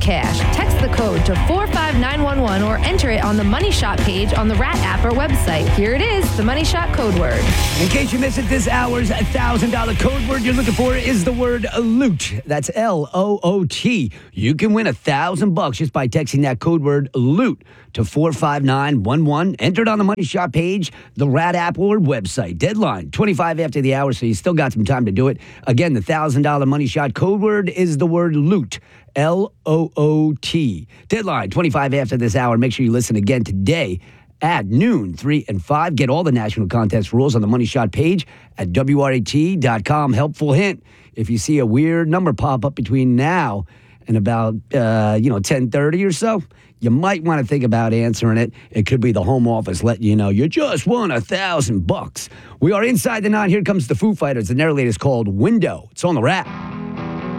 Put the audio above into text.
cash. Text the code to 45911 or enter it on the Money Shot page on the Rat app or website. Here it is, the Money Shot code word. In case you missed it, this hour's $1,000 code word you're looking for is the word loot. That's L-O-O-T. You can win $1,000 just by texting that code word loot to 45911. Enter it on the Money Shot page, the Rat app or website. Deadline 25 after the hour, so you still got some time to do it. Again, the $1,000 Money Shot code word is the word loot. L-O-O-T. Deadline 25 after this hour. Make sure you listen again today at noon, 3 and 5. Get all the national contest rules on the Money Shot page at WRAT.com. Helpful hint, if you see a weird number pop up between now and about 10:30 or so, you might want to think about answering it. It could be the home office letting you know you just won $1,000. We are inside the nine. Here comes the Foo Fighters, and their latest called Window. It's on the Rat.